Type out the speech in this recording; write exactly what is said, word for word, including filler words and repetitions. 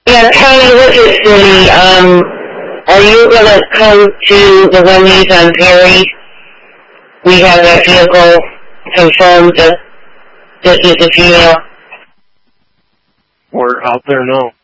Yeah, Tony, look at City. Um, are you going to come to the Wendy's on Perry? We have that vehicle confirmed that this is a female. We're out there now.